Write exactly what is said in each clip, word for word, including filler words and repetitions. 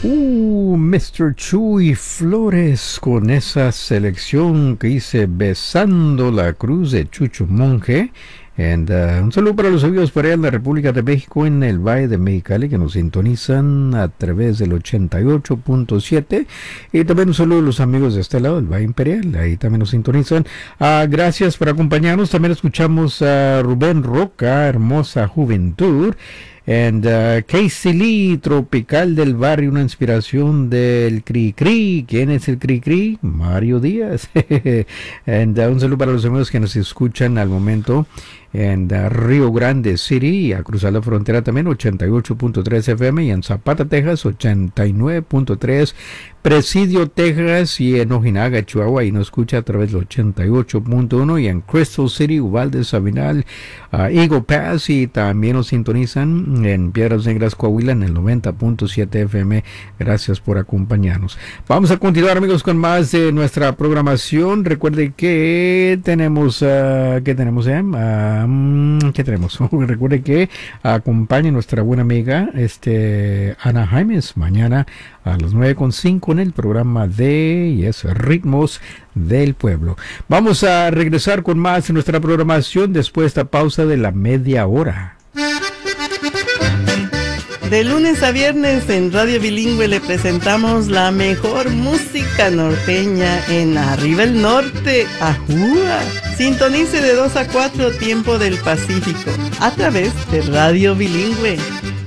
Uh, mister Chuy Flores con esa selección que dice Besando la Cruz de Chucho Monje. And, uh, un saludo para los amigos por allá en la República de México, en el Valle de Mexicali, que nos sintonizan a través del ochenta y ocho punto siete. Y también un saludo a los amigos de este lado, del Valle Imperial, ahí también nos sintonizan. Uh, gracias por acompañarnos. También escuchamos a Rubén Roca, Hermosa Juventud. And uh, Casey Lee, Tropical del Barrio, una inspiración del Cri Cri. ¿Quién es el Cri Cri? Mario Díaz. And uh, un saludo para los amigos que nos escuchan al momento en uh, Río Grande City, y a cruzar la frontera también, ochenta y ocho punto tres F M, y en Zapata, Texas, ochenta y nueve punto tres, Presidio, Texas, y en Ojinaga, Chihuahua, y nos escucha a través del ochenta y ocho punto uno, y en Crystal City, Uvalde, Sabinal, uh, Eagle Pass, y también nos sintonizan en Piedras Negras, Coahuila, en el noventa punto siete F M. Gracias por acompañarnos. Vamos a continuar, amigos, con más de nuestra programación. Recuerde que tenemos, uh, ¿qué tenemos, eh? Uh, ¿Qué tenemos? Recuerde que acompañe nuestra buena amiga este Ana Jaimes mañana a las nueve con cinco en el programa de yes, Ritmos del Pueblo. Vamos a regresar con más de nuestra programación después de esta pausa de la media hora. De lunes a viernes en Radio Bilingüe le presentamos la mejor música norteña en Arriba el Norte, Ajúa. Sintonice de dos a cuatro tiempo del Pacífico a través de Radio Bilingüe.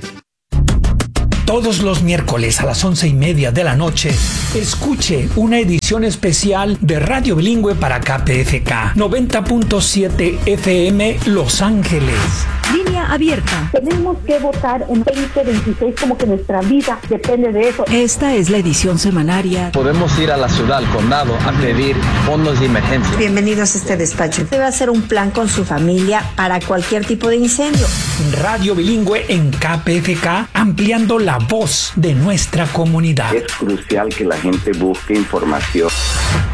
Todos los miércoles a las once y media de la noche, escuche una edición especial de Radio Bilingüe para K P F K noventa punto siete F M Los Ángeles. Línea abierta. Tenemos que votar en veinte veintiséis, como que nuestra vida depende de eso. Esta es la edición semanaria. Podemos ir a la ciudad, al condado, a pedir fondos de emergencia. Bienvenidos a este despacho. Debe hacer un plan con su familia para cualquier tipo de incendio. Radio Bilingüe en K P F K, ampliando la voz de nuestra comunidad. Es crucial que la gente busque información.